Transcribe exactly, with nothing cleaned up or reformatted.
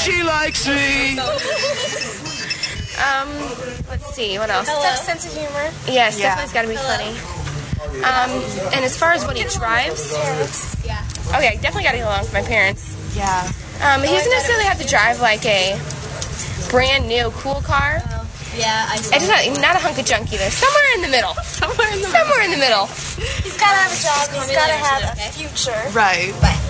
She likes me. Um, let's see, what else? Does he have a sense of humor? Yes, Yeah. definitely it's gotta be funny. Um, and as far as when he drives, Yeah. oh yeah, definitely gotta get along with my parents. Yeah. Um, he doesn't necessarily have to drive like a brand new cool car. Yeah, I I just not, not a hunk of junk either. Somewhere in the middle. Somewhere in the Somewhere in the middle. He's gotta have a job, he's gotta have a future. Right. Bye.